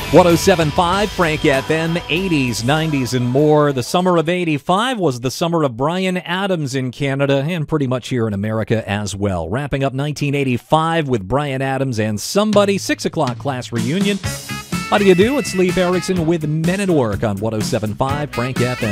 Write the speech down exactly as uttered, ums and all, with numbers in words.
one oh seven point five Frank F M, eighties, nineties, and more. The summer of eighty-five was the summer of Bryan Adams in Canada and pretty much here in America as well. Wrapping up nineteen eighty-five with Bryan Adams and Somebody, six o'clock class reunion. How do you do? It's Leif Erikson with Men at Work on one oh seven point five Frank F M.